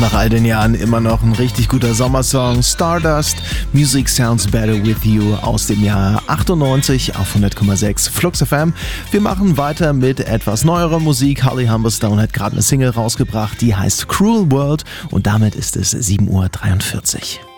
nach all den Jahren immer noch ein richtig guter Sommersong. Stardust, Music Sounds Better With You aus dem Jahr 98 auf 100,6 Flux FM. Wir machen weiter mit etwas neuerer Musik. Holly Humberstone hat gerade eine Single rausgebracht, die heißt Cruel World und damit ist es 7:43 Uhr.